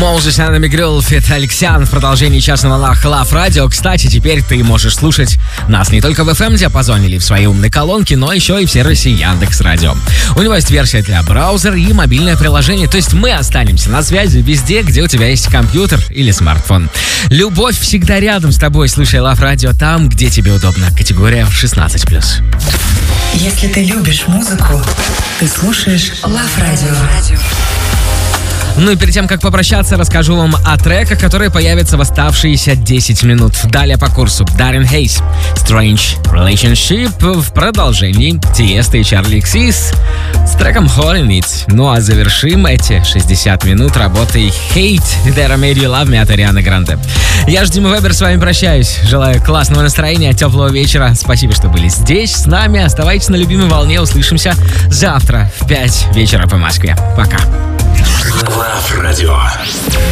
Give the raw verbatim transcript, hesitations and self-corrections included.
Moses and Miguel Фит Алексян в продолжении часа на Love Radio. Кстати, теперь ты можешь слушать нас не только в эф эм-диапазоне или в своей умной колонке, но еще и в сервисе Яндекс.Радио. У него есть версия для браузера и мобильное приложение, то есть мы останемся на связи везде, где у тебя есть компьютер или смартфон. Любовь всегда рядом с тобой. Слушай Love Radio там, где тебе удобно. Категория шестнадцать плюс. Если ты любишь музыку, ты слушаешь Love Radio. Ну и перед тем, как попрощаться, расскажу вам о треках, которые появятся в оставшиеся десять минут. Далее по курсу Даррен Хейс, Strange Relationship, в продолжении Тиеста и Чарли икс сикс с треком Holding It. Ну а завершим эти шестьдесят минут работой Hate That I Made You Love Me от Арианы Гранде. Я же Дима Вебер, с вами прощаюсь. Желаю классного настроения, теплого вечера. Спасибо, что были здесь с нами. Оставайтесь на любимой волне. Услышимся завтра в пять вечера по Москве. Пока. Love Radio.